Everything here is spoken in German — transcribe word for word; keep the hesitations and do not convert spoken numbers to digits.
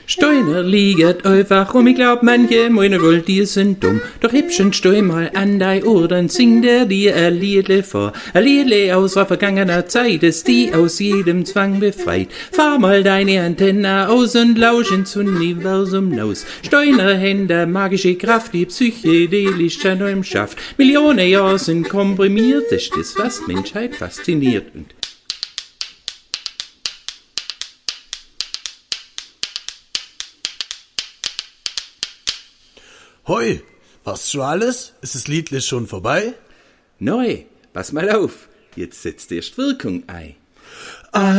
Steiner liegt einfach rum, ich glaub, manche meine Gold, die sind dumm. Doch hübschen steu mal an dei Ohr, dann singt er dir ein Liedle vor. Ein Liedle aus vergangener Zeit, ist die aus jedem Zwang befreit. Fahr mal deine Antenne aus und lausch ins Universum hinaus. Steiner Hände, magische Kraft, die psychedelisch an neuem schafft. Millionen Jahre sind komprimiert, das ist das, was Menschheit fasziniert. Und Hoi, passt schon alles? Ist das Liedle schon vorbei? neu, pass mal auf, jetzt setzt erst Wirkung ein.